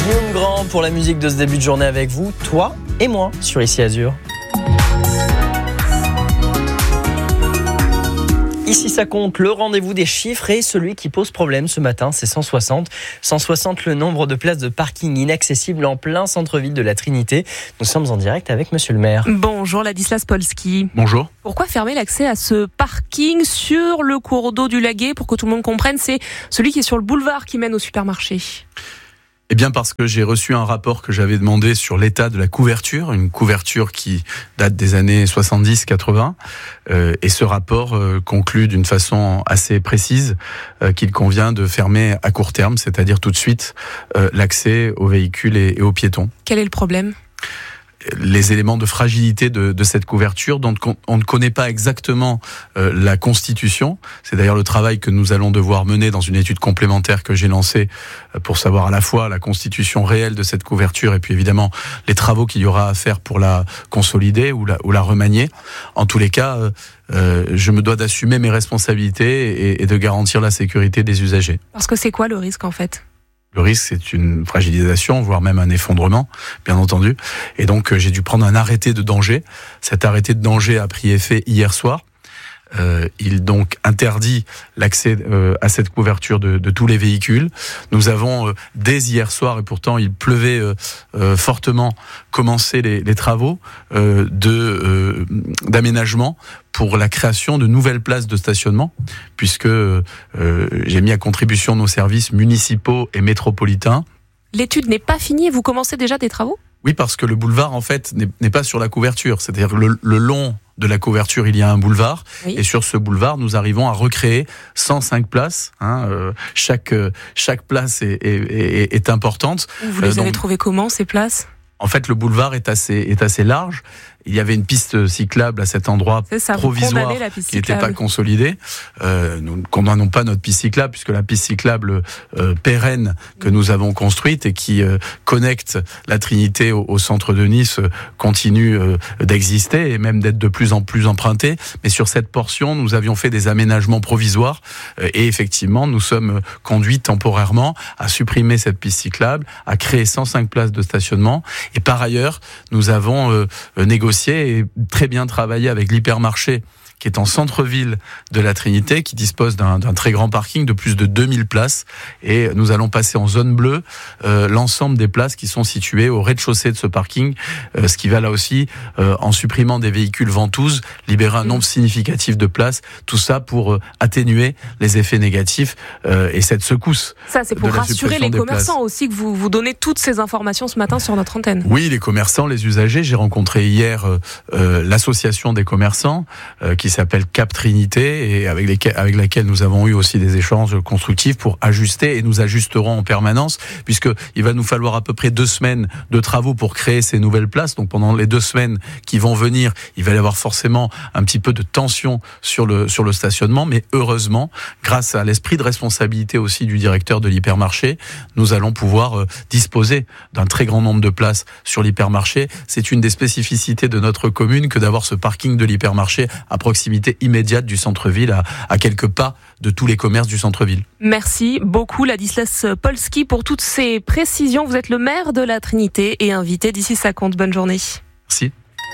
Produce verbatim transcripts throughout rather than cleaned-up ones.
Guillaume Grand pour la musique de ce début de journée avec vous, toi et moi sur Ici Azur. Ici ça compte, le rendez-vous des chiffres et celui qui pose problème ce matin, c'est cent soixante. cent soixante, le nombre de places de parking inaccessibles en plein centre-ville de la Trinité. Nous sommes en direct avec monsieur le maire. Bonjour Ladislas Polski. Bonjour. Pourquoi fermer l'accès à ce parking sur le cours d'eau du Laguet? Pour que tout le monde comprenne, c'est celui qui est sur le boulevard qui mène au supermarché. Eh bien parce que j'ai reçu un rapport que j'avais demandé sur l'état de la couverture, une couverture qui date des années soixante-dix quatre-vingts, euh, et ce rapport euh, conclut d'une façon assez précise euh, qu'il convient de fermer à court terme, c'est-à-dire tout de suite euh, l'accès aux véhicules et, et aux piétons. Quel est le problème ? Les éléments de fragilité de, de cette couverture dont on ne connaît pas exactement euh, la constitution. C'est d'ailleurs le travail que nous allons devoir mener dans une étude complémentaire que j'ai lancée euh, pour savoir à la fois la constitution réelle de cette couverture et puis évidemment les travaux qu'il y aura à faire pour la consolider ou la, ou la remanier. En tous les cas, euh, euh, je me dois d'assumer mes responsabilités et, et de garantir la sécurité des usagers. Parce que c'est quoi le risque en fait ? Le risque, c'est une fragilisation, voire même un effondrement, bien entendu. Et donc, j'ai dû prendre un arrêté de danger. Cet arrêté de danger a pris effet hier soir. Euh, il donc interdit l'accès euh, à cette couverture de, de tous les véhicules. Nous avons euh, dès hier soir, et pourtant il pleuvait euh, euh, fortement, commencé les, les travaux euh, de euh, d'aménagement pour la création de nouvelles places de stationnement, puisque euh, j'ai mis à contribution nos services municipaux et métropolitains. L'étude n'est pas finie et vous commencez déjà des travaux ? Oui, parce que le boulevard, en fait, n'est, n'est pas sur la couverture. C'est-à-dire le, le long de la couverture, il y a un boulevard. Oui. Et sur ce boulevard, nous arrivons à recréer cent cinq places. Hein, euh, chaque, chaque place est, est, est, est importante. Vous les euh, donc, avez trouvées comment, ces places ? En fait, le boulevard est assez, est assez large. Il y avait une piste cyclable à cet endroit ça, provisoire qui n'était pas consolidée. Euh, nous ne condamnons pas notre piste cyclable puisque la piste cyclable euh, pérenne que nous avons construite et qui euh, connecte la Trinité au, au centre de Nice euh, continue euh, d'exister et même d'être de plus en plus empruntée. Mais sur cette portion, nous avions fait des aménagements provisoires euh, et effectivement, nous sommes conduits temporairement à supprimer cette piste cyclable, à créer cent cinq places de stationnement. Et par ailleurs, nous avons euh, négocié et très bien travaillé avec l'hypermarché qui est en centre-ville de la Trinité, qui dispose d'un, d'un très grand parking de plus de deux mille places. Et nous allons passer en zone bleue euh, l'ensemble des places qui sont situées au rez-de-chaussée de ce parking, euh, ce qui va là aussi, euh, en supprimant des véhicules ventouses, libérer un nombre significatif de places. Tout ça pour euh, atténuer les effets négatifs euh, et cette secousse. Ça, c'est pour rassurer les commerçants places. Aussi que vous, vous donnez toutes ces informations ce matin sur notre antenne. Oui, les commerçants, les usagers. J'ai rencontré hier euh, euh, l'association des commerçants euh, qui qui s'appelle Cap Trinité et avec, lesquels, avec laquelle nous avons eu aussi des échanges constructifs pour ajuster et nous ajusterons en permanence puisqu'il va nous falloir à peu près deux semaines de travaux pour créer ces nouvelles places. Donc pendant les deux semaines qui vont venir, il va y avoir forcément un petit peu de tension sur le, sur le stationnement, mais heureusement, grâce à l'esprit de responsabilité aussi du directeur de l'hypermarché, nous allons pouvoir disposer d'un très grand nombre de places sur l'hypermarché. C'est une des spécificités de notre commune que d'avoir ce parking de l'hypermarché à proximité immédiate du centre-ville, à, à quelques pas de tous les commerces du centre-ville. Merci beaucoup Ladislas Polski pour toutes ces précisions. Vous êtes le maire de la Trinité et invité d'Ici ça compte. Bonne journée. Merci.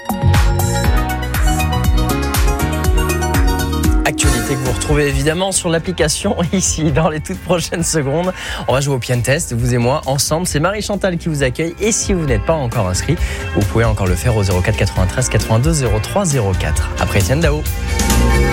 Actualité que vous retrouvez évidemment sur l'application ici dans les toutes prochaines secondes. On va jouer au Pian Test, vous et moi, ensemble. C'est Marie-Chantal qui vous accueille. Et si vous n'êtes pas encore inscrit, vous pouvez encore le faire au zéro quatre quatre-vingt-treize quatre-vingt-deux zéro trois zéro quatre. Après Étienne Dao.